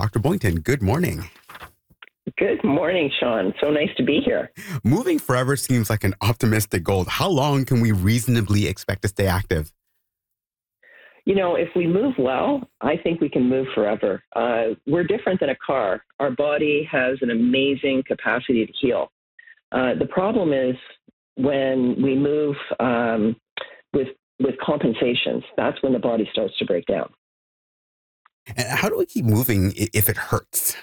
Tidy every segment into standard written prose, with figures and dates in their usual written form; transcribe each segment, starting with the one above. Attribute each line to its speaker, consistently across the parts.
Speaker 1: Dr. Boynton. Good morning.
Speaker 2: Good morning, Sean. So nice to be here.
Speaker 1: Moving forever seems like an optimistic goal. How long can we reasonably expect to stay active?
Speaker 2: You know, if we move well, I think we can move forever. We're different than a car. Our body has an amazing capacity to heal. The problem is when we move with compensations, that's when the body starts to break down.
Speaker 1: And how do we keep moving if it hurts?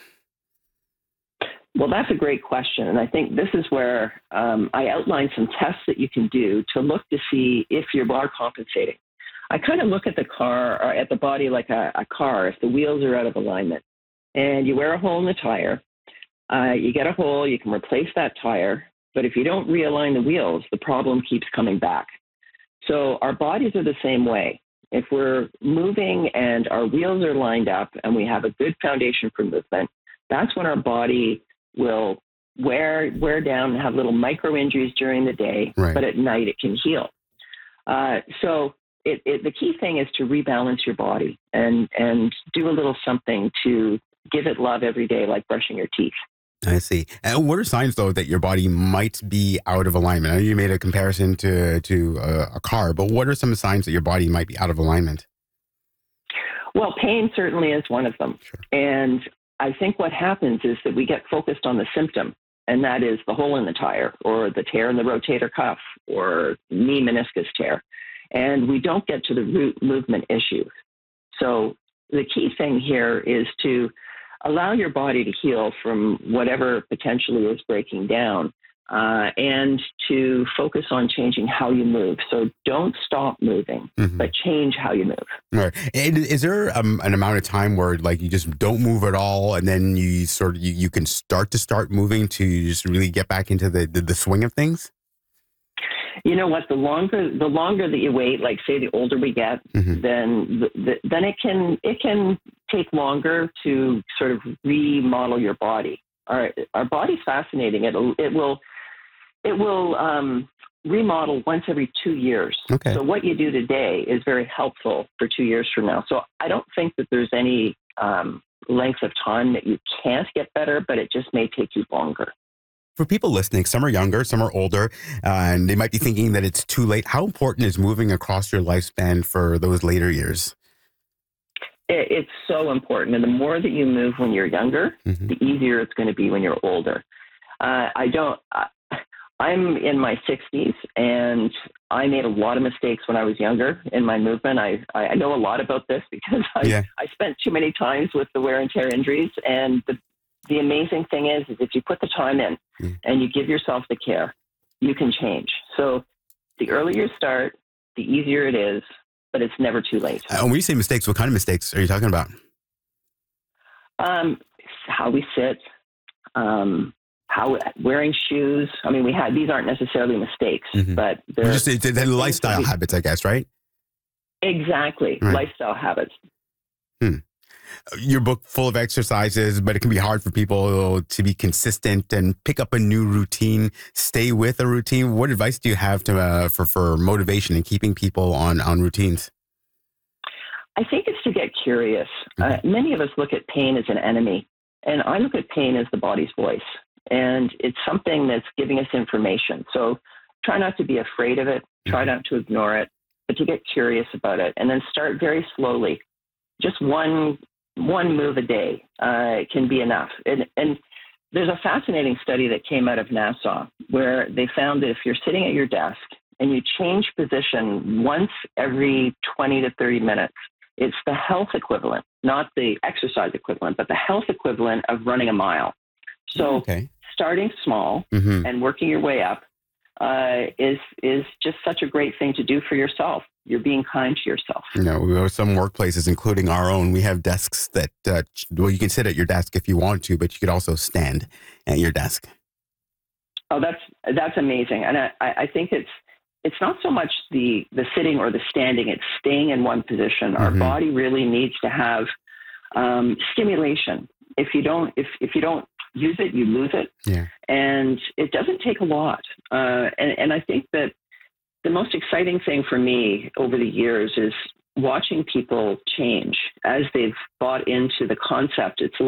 Speaker 2: Well, that's a great question. And I think this is where I outline some tests that you can do to look to see if you are compensating. I kind of look at the car or at the body like a car if the wheels are out of alignment. And you wear a hole in the tire, you get a hole, you can replace that tire. But if you don't realign the wheels, the problem keeps coming back. So our bodies are the same way. If we're moving and our wheels are lined up and we have a good foundation for movement, that's when our body will wear down and have little micro injuries during the day,
Speaker 1: Right.
Speaker 2: But at night it can heal. So the key thing is to rebalance your body and do a little something to give it love every day, like brushing your teeth.
Speaker 1: I see. And what are signs, though, that your body might be out of alignment? I know you made a comparison to a car, but what are some signs that your body might be out of alignment?
Speaker 2: Well, pain certainly is one of them.
Speaker 1: Sure.
Speaker 2: And I think what happens is that we get focused on the symptom, and that is the hole in the tire or the tear in the rotator cuff or knee meniscus tear. And we don't get to the root movement issue. So the key thing here is to allow your body to heal from whatever potentially is breaking down and to focus on changing how you move. So don't stop moving, but change how you move.
Speaker 1: All right. And is there an amount of time where like you just don't move at all and then you you can start moving to just really get back into the swing of things?
Speaker 2: You know what? The longer that you wait, like say the older we get, then it can take longer to sort of remodel your body. Our body's fascinating. It will remodel once every 2 years.
Speaker 1: Okay.
Speaker 2: So what you do today is very helpful for 2 years from now. So I don't think that there's any length of time that you can't get better, but it just may take you longer.
Speaker 1: For people listening, some are younger, some are older, and they might be thinking that it's too late. How important is moving across your lifespan for those later years?
Speaker 2: It's so important. And the more that you move when you're younger, the easier it's going to be when you're older. I'm in my 60s, and I made a lot of mistakes when I was younger in my movement. I know a lot about this because I spent too many times with the wear and tear injuries. And the amazing thing is if you put the time in and you give yourself the care, you can change. So the earlier you start, the easier it is, but it's never too late.
Speaker 1: When you say mistakes, what kind of mistakes are you talking about?
Speaker 2: How we sit, how wearing shoes. I mean, these aren't necessarily mistakes, but they're
Speaker 1: just lifestyle habits, I guess, right?
Speaker 2: Exactly.
Speaker 1: Right.
Speaker 2: Lifestyle habits.
Speaker 1: Your book full of exercises, but it can be hard for people to be consistent and pick up a new routine, stay with a routine. What advice do you have for motivation and keeping people on routines?
Speaker 2: I think it's to get curious. Many of us look at pain as an enemy, and I look at pain as the body's voice. And it's something that's giving us information. So try not to be afraid of it. Try not to ignore it, but to get curious about it. And then start very slowly. Just one move a day can be enough. And there's a fascinating study that came out of NASA where they found that if you're sitting at your desk and you change position once every 20 to 30 minutes, it's the health equivalent, not the exercise equivalent, but the health equivalent of running a mile. So starting small and working your way up is just such a great thing to do for yourself. You're being kind to yourself.
Speaker 1: You know, some workplaces, including our own, we have desks that, you can sit at your desk if you want to, but you could also stand at your desk.
Speaker 2: Oh, that's amazing. And I think it's not so much the sitting or the standing, it's staying in one position. Our body really needs to have stimulation. If you don't use it, you lose it. Yeah. And it doesn't take a lot. And I think that the most exciting thing for me over the years is watching people change as they've bought into the concept. It's